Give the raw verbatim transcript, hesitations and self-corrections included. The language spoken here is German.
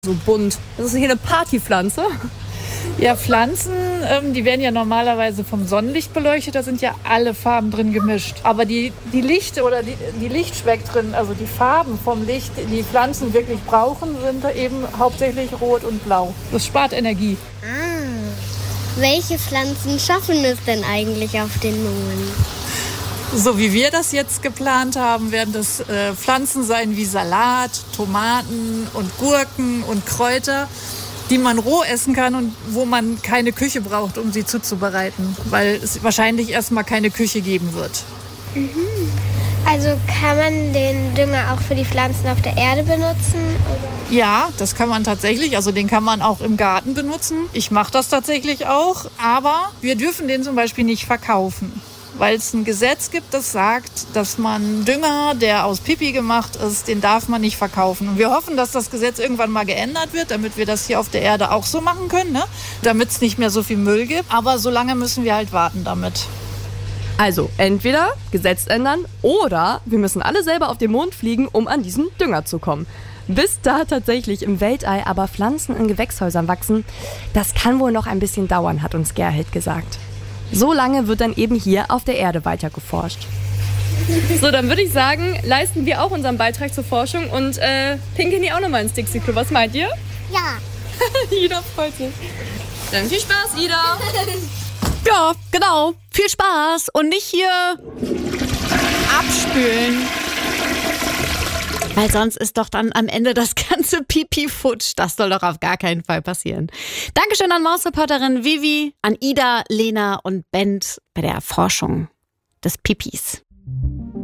So bunt. Das ist hier eine Partypflanze. Ja, Pflanzen, ähm, die werden ja normalerweise vom Sonnenlicht beleuchtet, da sind ja alle Farben drin gemischt. Aber die, die Licht oder die, die Lichtspektren, also die Farben vom Licht, die Pflanzen wirklich brauchen, sind eben hauptsächlich rot und blau. Das spart Energie. Ah, welche Pflanzen schaffen es denn eigentlich auf den Mond? So wie wir das jetzt geplant haben, werden das äh, Pflanzen sein wie Salat, Tomaten und Gurken und Kräuter, die man roh essen kann und wo man keine Küche braucht, um sie zuzubereiten, weil es wahrscheinlich erstmal keine Küche geben wird. Mhm. Also kann man den Dünger auch für die Pflanzen auf der Erde benutzen? Oder? Ja, das kann man tatsächlich. Also den kann man auch im Garten benutzen. Ich mache das tatsächlich auch, aber wir dürfen den zum Beispiel nicht verkaufen. Weil es ein Gesetz gibt, das sagt, dass man Dünger, der aus Pipi gemacht ist, den darf man nicht verkaufen. Und wir hoffen, dass das Gesetz irgendwann mal geändert wird, damit wir das hier auf der Erde auch so machen können, ne? Damit es nicht mehr so viel Müll gibt. Aber so lange müssen wir halt warten damit. Also entweder Gesetz ändern oder wir müssen alle selber auf den Mond fliegen, um an diesen Dünger zu kommen. Bis da tatsächlich im Weltall aber Pflanzen in Gewächshäusern wachsen, das kann wohl noch ein bisschen dauern, hat uns Gerhild gesagt. So lange wird dann eben hier auf der Erde weiter geforscht. So, dann würde ich sagen, leisten wir auch unseren Beitrag zur Forschung und äh, pinkeln die auch nochmal ins Dixie-Klo. Was meint ihr? Ja. Ida freut sich. Dann viel Spaß, Ida. Ja, genau. Viel Spaß und nicht hier abspülen. Weil sonst ist doch dann am Ende das ganze Pipi futsch. Das soll doch auf gar keinen Fall passieren. Dankeschön an Mausreporterin Vivi, an Ida, Lena und Bent bei der Erforschung des Pipis.